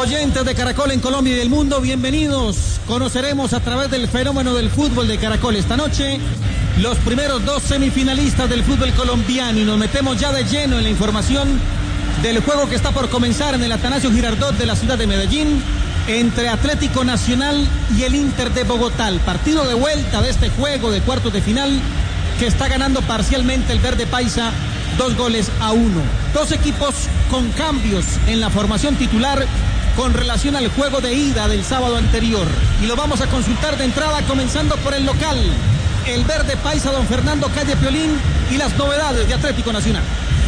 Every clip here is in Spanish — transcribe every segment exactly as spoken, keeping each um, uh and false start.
Oyentes de Caracol en Colombia y del mundo, bienvenidos. Conoceremos a través del fenómeno del fútbol de Caracol esta noche los primeros dos semifinalistas del fútbol colombiano y nos metemos ya de lleno en la información del juego que está por comenzar en el Atanasio Girardot de la ciudad de Medellín entre Atlético Nacional y el Inter de Bogotá. El partido de vuelta de este juego de cuartos de final que está ganando parcialmente el verde paisa dos goles a uno. Dos equipos con cambios en la formación titular con relación al juego de ida del sábado anterior. Y lo vamos a consultar de entrada comenzando por el local, el verde paisa don Fernando Calle Piolín y las novedades de Atlético Nacional.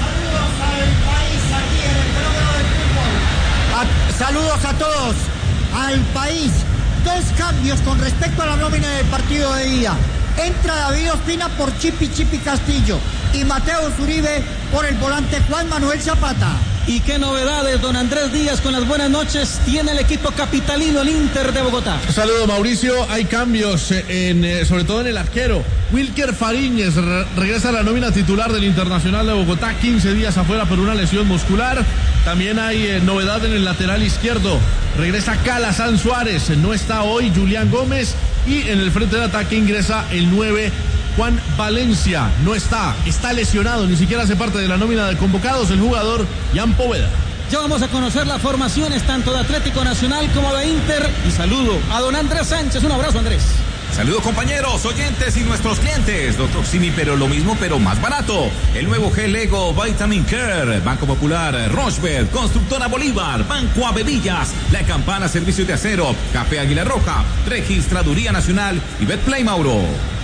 Saludos a todos, al país. Dos cambios con respecto a la nómina del partido de ida. Entra David Ospina por Chipi Chipi Castillo y Mateo Uribe por el volante Juan Manuel Zapata. ¿Y qué novedades, don Andrés Díaz, con las buenas noches tiene el equipo capitalino, el Inter de Bogotá? Saludos, Mauricio. Hay cambios, en, eh, sobre todo en el arquero. Wilker Fariñez re regresa a la nómina titular del Internacional de Bogotá, quince días afuera por una lesión muscular. También hay eh, novedad en el lateral izquierdo. Regresa Calazán Suárez, no está hoy Julián Gómez. Y en el frente de ataque ingresa el nueve, Juan Valencia. No está, está lesionado, ni siquiera hace parte de la nómina de convocados el jugador Jan Poveda. Ya vamos a conocer las formaciones tanto de Atlético Nacional como de Inter. Y saludo a don Andrés Sánchez. Un abrazo, Andrés. Saludos, compañeros, oyentes y nuestros clientes. Doctor Simi, pero lo mismo, pero más barato. El nuevo gel Ego Vitamin Care, Banco Popular, Rochebet, Constructora Bolívar, Banco Avevillas, La Campana Servicios de Acero, Café Águila Roja, Registraduría Nacional y Betplay Mauro.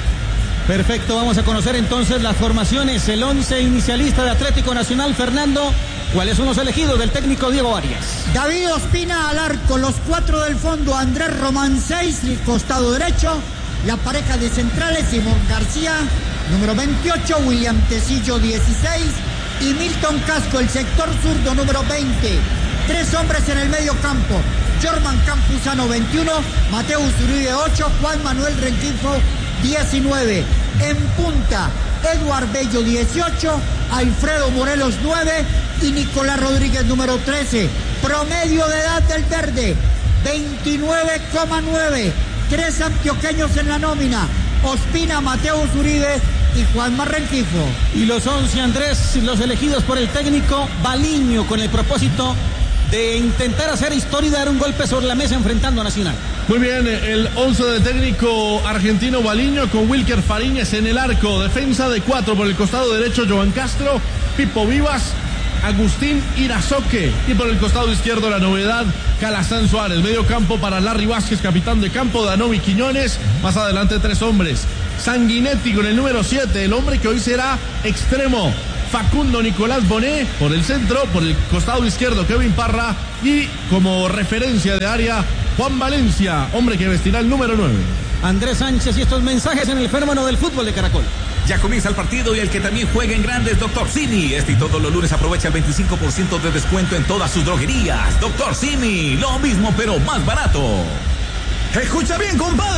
Perfecto, vamos a conocer entonces las formaciones, el once inicialista de Atlético Nacional. Fernando, ¿cuáles son los elegidos del técnico Diego Arias? David Ospina al arco, los cuatro del fondo, Andrés Román seis, el costado derecho, la pareja de centrales, Simón García, número veintiocho, William Tecillo dieciséis y Milton Casco, el sector zurdo, número veinte. Tres hombres en el medio campo, Jorman Campuzano veintiuno, Mateo Uribe ocho, Juan Manuel Rengifo diecinueve. En punta, Eduard Bello dieciocho, Alfredo Morelos nueve y Nicolás Rodríguez número trece. Promedio de edad del verde, veintinueve coma nueve. Tres antioqueños en la nómina, Ospina, Mateo Uribe y Juan Rengifo. Y los once, Andrés, los elegidos por el técnico Baliño con el propósito de intentar hacer historia y dar un golpe sobre la mesa enfrentando a Nacional. Muy bien, el once del técnico argentino Baliño con Wilker Fariñez en el arco, defensa de cuatro por el costado derecho, Joan Castro, Pipo Vivas, Agustín Irazoque, y por el costado izquierdo la novedad, Calazán Suárez. Medio campo para Larry Vázquez, capitán de campo, Danovi Quiñones, más adelante tres hombres, Sanguinetti con el número siete, el hombre que hoy será extremo, Facundo Nicolás Bonet por el centro, por el costado izquierdo Kevin Parra y como referencia de área Juan Valencia, hombre que vestirá el número nueve. Andrés Sánchez y estos mensajes en el fenómeno del fútbol de Caracol. Ya comienza el partido y el que también juega en grandes, Doctor Simi. Este y todos los lunes aprovecha el veinticinco por ciento de descuento en todas sus droguerías. Doctor Simi, lo mismo pero más barato. Escucha bien, compadre.